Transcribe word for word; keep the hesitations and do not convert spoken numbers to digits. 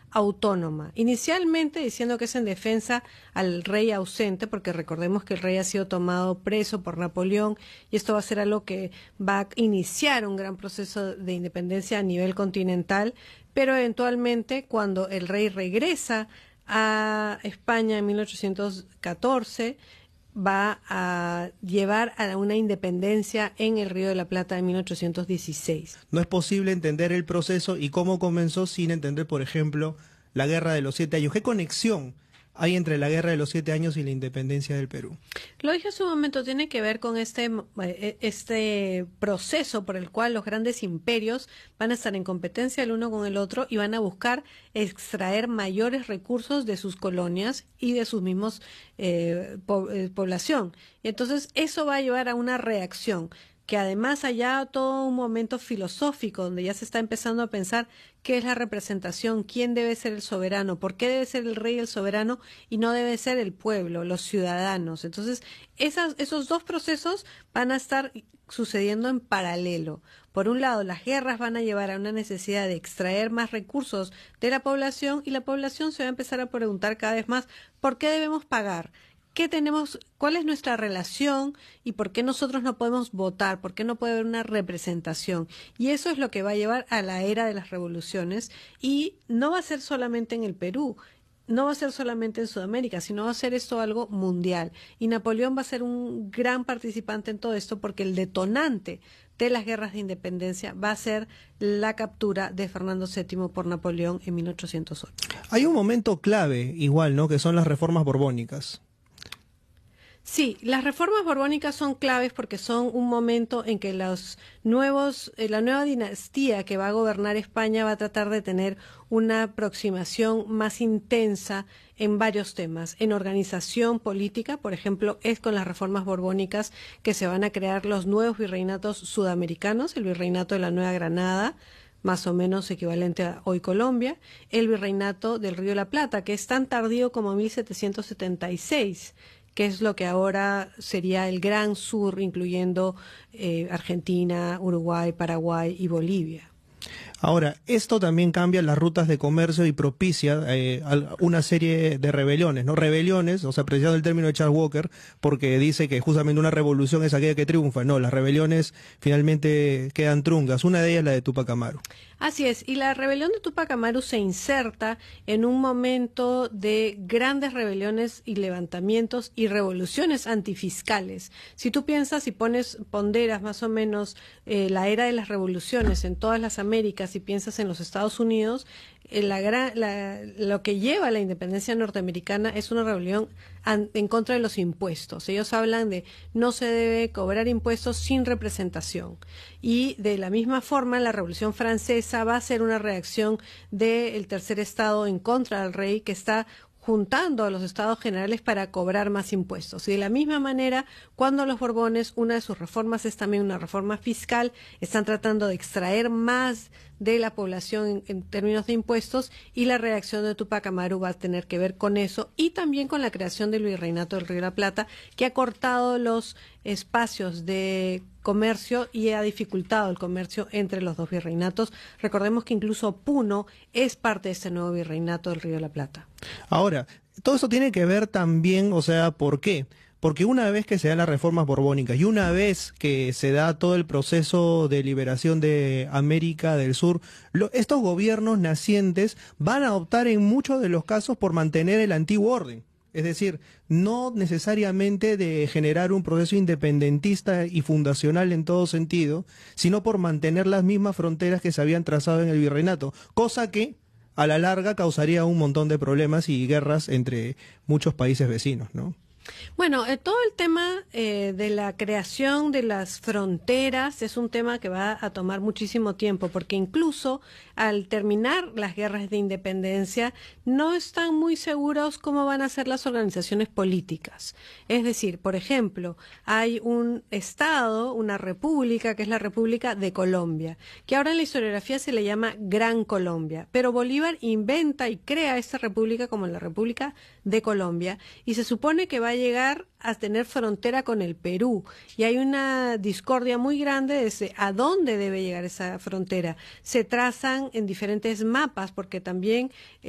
autónoma, inicialmente diciendo que es en defensa al rey ausente, porque recordemos que el rey ha sido tomado preso por Napoleón y esto va a ser algo que va a iniciar un gran proceso de independencia a nivel continental, pero eventualmente cuando el rey regresa a España en mil ochocientos catorce, va a llevar a una independencia en el Río de la Plata en mil ochocientos dieciséis. No es posible entender el proceso y cómo comenzó sin entender, por ejemplo, la Guerra de los Siete Años. ¿Qué conexión hay entre la Guerra de los Siete Años y la independencia del Perú? Lo dije hace un momento, tiene que ver con este, este proceso por el cual los grandes imperios van a estar en competencia el uno con el otro y van a buscar extraer mayores recursos de sus colonias y de sus mismos eh, po eh, población. Entonces eso va a llevar a una reacción, que además haya todo un momento filosófico donde ya se está empezando a pensar qué es la representación, quién debe ser el soberano, por qué debe ser el rey el soberano y no debe ser el pueblo, los ciudadanos. Entonces, esas, esos dos procesos van a estar sucediendo en paralelo. Por un lado, las guerras van a llevar a una necesidad de extraer más recursos de la población y la población se va a empezar a preguntar cada vez más ¿por qué debemos pagar? ¿Qué tenemos, cuál es nuestra relación y por qué nosotros no podemos votar? ¿Por qué no puede haber una representación? Y eso es lo que va a llevar a la era de las revoluciones y no va a ser solamente en el Perú, no va a ser solamente en Sudamérica, sino va a ser esto algo mundial. Y Napoleón va a ser un gran participante en todo esto porque el detonante de las guerras de independencia va a ser la captura de Fernando séptimo por Napoleón en mil ochocientos ocho. Hay un momento clave igual, ¿no?, que son las reformas borbónicas. Sí, las reformas borbónicas son claves porque son un momento en que los nuevos, eh, la nueva dinastía que va a gobernar España va a tratar de tener una aproximación más intensa en varios temas. En organización política, por ejemplo, es con las reformas borbónicas que se van a crear los nuevos virreinatos sudamericanos, el virreinato de la Nueva Granada, más o menos equivalente a hoy Colombia, el virreinato del Río de la Plata, que es tan tardío como mil setecientos setenta y seis, que es lo que ahora sería el Gran Sur, incluyendo eh, Argentina, Uruguay, Paraguay y Bolivia. Ahora, esto también cambia las rutas de comercio y propicia eh, una serie de rebeliones, ¿no? Rebeliones, o sea, apreciado el término de Charles Walker, porque dice que justamente una revolución es aquella que triunfa. No, las rebeliones finalmente quedan truncas. Una de ellas es la de Túpac Amaru. Así es, y la rebelión de Túpac Amaru se inserta en un momento de grandes rebeliones y levantamientos y revoluciones antifiscales. Si tú piensas y pones, ponderas más o menos eh, la era de las revoluciones en todas las Américas y piensas en los Estados Unidos, eh, la gran, la, lo que lleva a la independencia norteamericana es una rebelión an, en contra de los impuestos. Ellos hablan de no se debe cobrar impuestos sin representación. Y de la misma forma, la Revolución Francesa va a ser una reacción del tercer estado en contra del rey, que está juntando a los estados generales para cobrar más impuestos. Y de la misma manera, cuando los Borbones, una de sus reformas es también una reforma fiscal, están tratando de extraer más de la población en, en términos de impuestos, y la reacción de Túpac Amaru va a tener que ver con eso y también con la creación del Virreinato del Río de la Plata, que ha cortado los espacios de comercio y ha dificultado el comercio entre los dos virreinatos. Recordemos que incluso Puno es parte de este nuevo virreinato del Río de la Plata. Ahora, todo eso tiene que ver también, o sea, ¿por qué? Porque una vez que se dan las reformas borbónicas y una vez que se da todo el proceso de liberación de América del Sur, lo, estos gobiernos nacientes van a optar en muchos de los casos por mantener el antiguo orden. Es decir, no necesariamente de generar un proceso independentista y fundacional en todo sentido, sino por mantener las mismas fronteras que se habían trazado en el virreinato, cosa que a la larga causaría un montón de problemas y guerras entre muchos países vecinos, ¿no? Bueno, eh, todo el tema eh, de la creación de las fronteras es un tema que va a tomar muchísimo tiempo, porque incluso al terminar las guerras de independencia no están muy seguros cómo van a ser las organizaciones políticas. Es decir, por ejemplo, hay un estado, una república, que es la República de Colombia, que ahora en la historiografía se le llama Gran Colombia, pero Bolívar inventa y crea esta república como la República de Colombia, y se supone que va a llegar a tener frontera con el Perú, y hay una discordia muy grande de a dónde debe llegar esa frontera. Se trazan en diferentes mapas, porque también